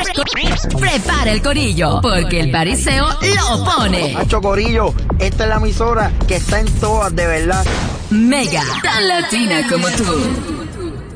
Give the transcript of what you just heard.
Prepara el corillo, porque el pariseo lo pone. Hacho Corillo, esta es la emisora que está en todas, de verdad. Mega, tan latina como tú.